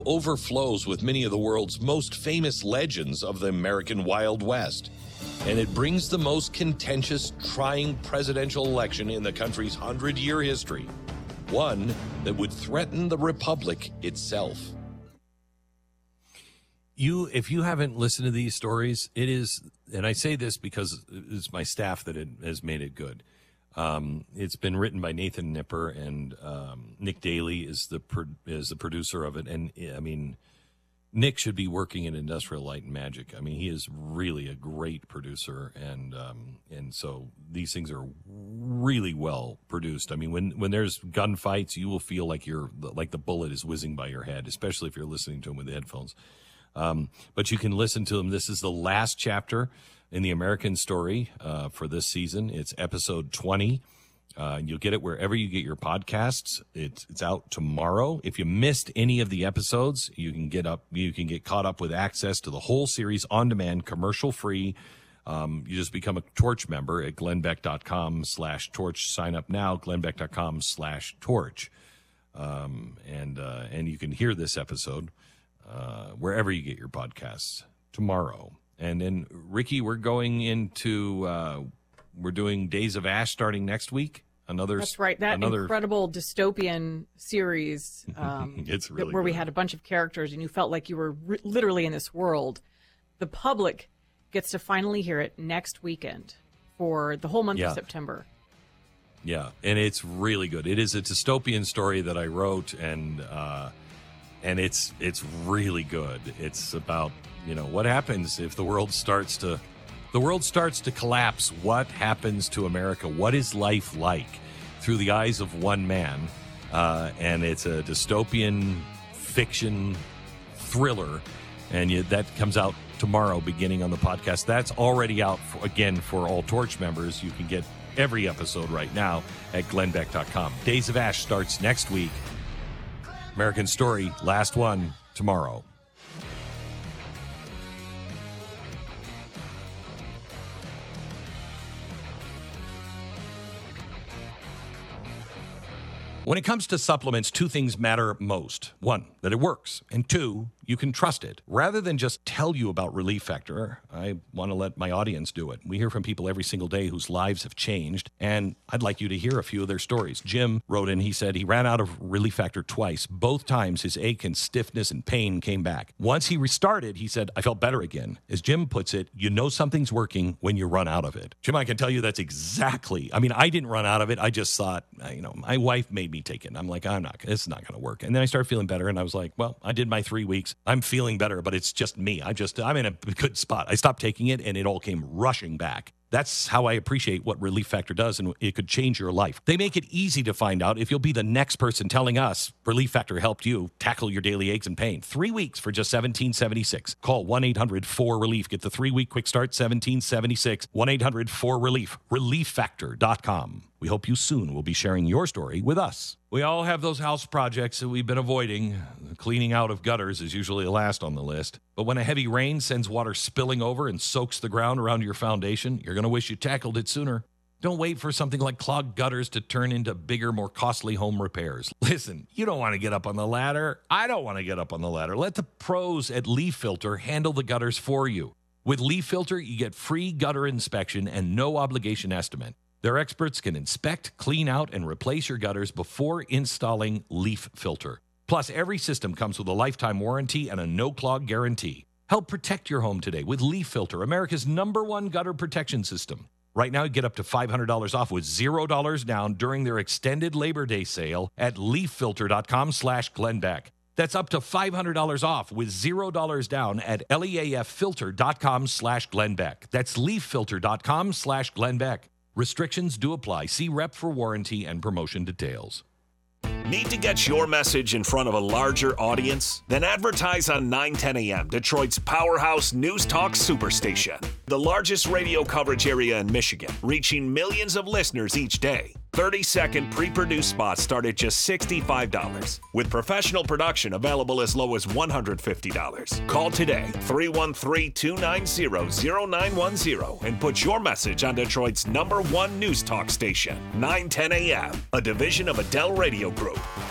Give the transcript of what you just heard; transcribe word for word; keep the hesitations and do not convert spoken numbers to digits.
overflows with many of the world's most famous legends of the American Wild West. And it brings the most contentious, trying presidential election in the country's hundred-year history. One that would threaten the republic itself. You, if you haven't listened to these stories, it is, and I say this because it's my staff that it, has made it good. Um, it's been written by Nathan Nipper, and um, Nick Daly is the pro, is the producer of it. And I mean, Nick should be working in Industrial Light and Magic. I mean, he is really a great producer, and um, and so these things are really well produced. I mean, when when there's gunfights, you will feel like you're like the bullet is whizzing by your head, especially if you're listening to them with the headphones. Um, but you can listen to them. This is the last chapter in the American Story uh, for this season. It's episode twenty. Uh, you'll get it wherever you get your podcasts. It's it's out tomorrow. If you missed any of the episodes, you can get up. You can get caught up with access to the whole series on demand, commercial free. Um, you just become a Torch member at glennbeck.com slash torch. Sign up now, glennbeck.com slash torch. Um, and uh, and you can hear this episode uh, wherever you get your podcasts tomorrow. And then, Ricky, we're going into, uh, we're doing Days of Ash starting next week. Another, That's right. That another... incredible dystopian series um, it's really where good. We had a bunch of characters and you felt like you were re- literally in this world. The public gets to finally hear it next weekend for the whole month yeah. of September. Yeah, and it's really good. It is a dystopian story that I wrote, and uh, and it's it's really good. It's about, you know, what happens if the world starts to the world starts to collapse. What happens to America? What is life like through the eyes of one man? Uh, and it's a dystopian fiction thriller, and you, that comes out tomorrow, beginning on the podcast. That's already out for, again for all Torch members. You can get every episode right now at glennbeck dot com. Days of Ash starts next week. American Story, last one, tomorrow. When it comes to supplements, two things matter most. One, that it works. And two, you can trust it. Rather than just tell you about Relief Factor, I want to let my audience do it. We hear from people every single day whose lives have changed, and I'd like you to hear a few of their stories. Jim wrote in, he said he ran out of Relief Factor twice. Both times his ache and stiffness and pain came back. Once he restarted, he said, I felt better again. As Jim puts it, you know something's working when you run out of it. Jim, I can tell you that's exactly, I mean, I didn't run out of it. I just thought, you know, my wife made me take it. I'm like, I'm not, it's not going to work. And then I started feeling better, and I was like, well, I did my three weeks. I'm feeling better, but it's just me. I just, I'm in a good spot. I stopped taking it, and it all came rushing back. That's how I appreciate what Relief Factor does, and it could change your life. They make it easy to find out if you'll be the next person telling us Relief Factor helped you tackle your daily aches and pain. Three weeks for just seventeen seventy-six. Call one eight hundred four relief. Get the three-week quick start, seventeen seventy-six. one eight hundred four relief. relief factor dot com. We hope you soon will be sharing your story with us. We all have those house projects that we've been avoiding. The cleaning out of gutters is usually the last on the list. But when a heavy rain sends water spilling over and soaks the ground around your foundation, you're going to wish you tackled it sooner. Don't wait for something like clogged gutters to turn into bigger, more costly home repairs. Listen, you don't want to get up on the ladder. I don't want to get up on the ladder. Let the pros at Leaf Filter handle the gutters for you. With Leaf Filter, you get free gutter inspection and no obligation estimate. Their experts can inspect, clean out, and replace your gutters before installing Leaf Filter. Plus, every system comes with a lifetime warranty and a no-clog guarantee. Help protect your home today with Leaf Filter, America's number one gutter protection system. Right now, you get up to five hundred dollars off with zero dollars down during their extended Labor Day sale at leaf filter dot com slash Glenbeck. That's up to five hundred dollars off with zero dollars down at leaf filter dot com slash Glenbeck. That's leaf filter dot com slash Glenbeck. Restrictions do apply. See rep for warranty and promotion details. Need to get your message in front of a larger audience? Then advertise on nine ten a.m., Detroit's powerhouse news talk superstation. The largest radio coverage area in Michigan, reaching millions of listeners each day. thirty-second pre-produced spots start at just sixty-five dollars, with professional production available as low as one hundred fifty dollars. Call today, three one three, two nine zero, zero nine one zero, and put your message on Detroit's number one news talk station, nine ten a.m., a division of Adele Radio Group.